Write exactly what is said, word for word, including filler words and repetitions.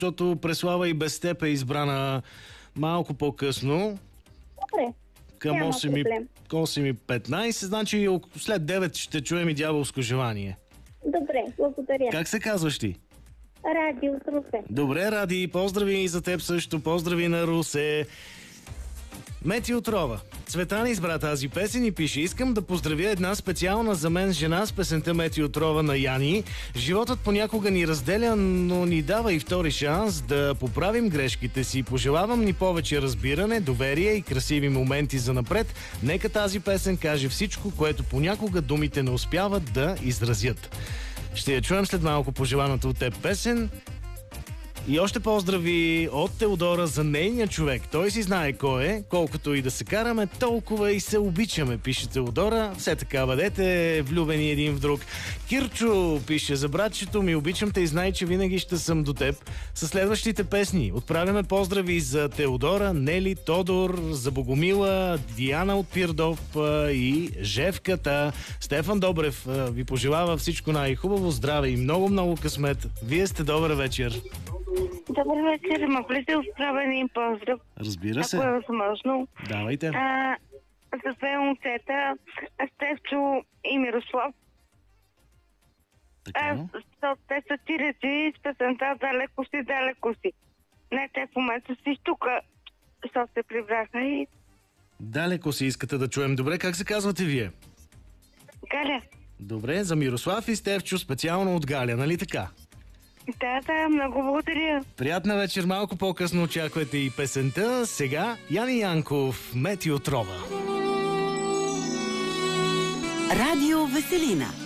защото Преслава и без теб е избрана малко по-късно. Добре. Към осем и петнайсет, значи след девет ще чуем и Дяволско желание. Добре, благодаря. Как се казваш ти? Ради от Русе. Добре, Ради, поздрави и за теб също, поздрави на Русе. Мети Отрова. Цветана избра тази песен и пише: искам да поздравя една специална за мен жена с песента Мети Отрова на Яни. Животът понякога ни разделя, но ни дава и втори шанс да поправим грешките си. Пожелавам ни повече разбиране, доверие и красиви моменти за напред. Нека тази песен каже всичко, което понякога думите не успяват да изразят. Ще я чуем след малко пожеланата от теб песен. И още поздрави от Теодора за нейния човек. Той си знае кой е, колкото и да се караме, толкова и се обичаме, пише Теодора. Все така бъдете влюбени един в друг. Кирчо пише: за братчето ми, обичам те и знай, че винаги ще съм до теб. Със следващите песни отправяме поздрави за Теодора, Нели, Тодор, за Богомила, Диана от Пирдов и Жевката. Стефан Добрев ви пожелава всичко най-хубаво, здраве и много-много късмет. Вие сте добър вечер. Добър вечер, мога ли да отправя един поздрав? Разбира се. Ако е възможно. Давайте. А, за две момчета, Стефчо и Мирослав. Така. А, те са ти речи с песента "Далеко си, далеко си". Не, те в момента си тук, защото се прибраха и... Далеко си искате да чуем. Добре, как се казвате вие? Галя. Добре, за Мирослав и Стефчо специално от Галя, нали така? Да, да, много благодаря. Приятна вечер, малко по-късно очаквате и песента. Сега Яни Янков, Мети Отрова. Радио Веселина.